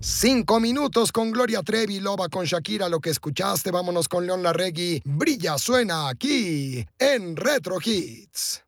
5 minutos con Gloria Trevi, Loba con Shakira, lo que escuchaste. Vámonos con León Larregui. Brilla suena aquí en Retro Hits.